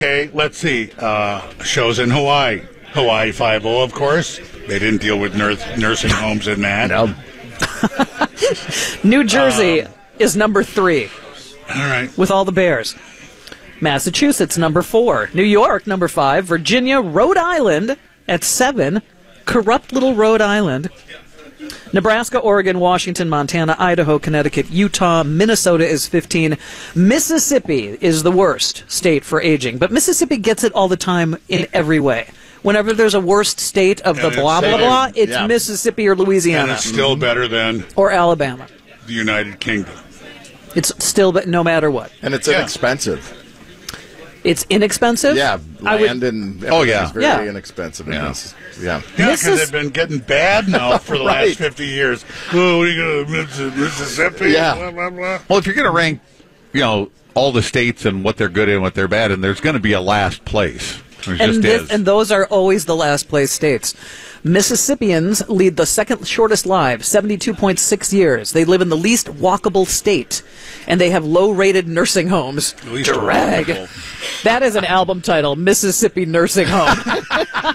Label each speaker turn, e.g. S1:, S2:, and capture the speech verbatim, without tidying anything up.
S1: Okay, let's see. Uh, shows in Hawaii. Hawaii Five-O, of course. They didn't deal with nurse, nursing homes in that.
S2: No.
S3: New Jersey um, is number three.
S1: All right.
S3: With all the Bears. Massachusetts, number four. New York, number five. Virginia, Rhode Island at seven. Corrupt little Rhode Island. Nebraska, Oregon, Washington, Montana, Idaho, Connecticut, Utah, Minnesota is fifteen. Mississippi is the worst state for aging, but Mississippi gets it all the time in every way. Whenever there's a worst state of the
S1: And
S3: blah, blah,
S1: it's-
S3: blah, it's
S2: yeah.
S3: Mississippi or
S1: And
S3: Louisiana.
S1: it's still better than
S3: Or Alabama.
S1: the United Kingdom.
S3: It's still, but no matter what.
S2: And it's
S1: Yeah.
S2: inexpensive.
S3: It's inexpensive?
S2: Yeah,
S3: I would-
S2: land and
S4: Oh, yeah.
S2: everything's very
S3: Yeah.
S2: inexpensive.
S4: Yeah.
S2: It's- yeah.
S1: Yeah, because
S3: Missis-
S1: they've been getting bad now for the
S2: Right.
S1: last fifty years. Oh, what are you going to Mississippi?
S2: Yeah.
S1: Blah, blah, blah.
S4: Well, if you're going to rank, you know, all the states and what they're good and what they're bad in, there's going to be a last place. There
S3: And,
S4: just
S3: this,
S4: is.
S3: and those are always the last place states. Mississippians lead the second shortest lives, seventy-two point six years. They live in the least walkable state, and they have low-rated nursing homes.
S1: Least
S3: Drag.
S1: walkable.
S3: That is an album title, Mississippi Nursing Home.